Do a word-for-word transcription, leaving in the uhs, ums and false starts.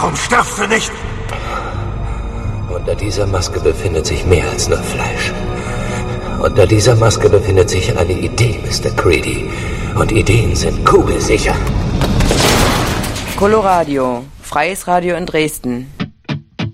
Warum stirbst du nicht? Unter dieser Maske befindet sich mehr als nur Fleisch. Unter dieser Maske befindet sich eine Idee, Mister Creedy. Und Ideen sind kugelsicher. Coloradio, freies Radio in Dresden.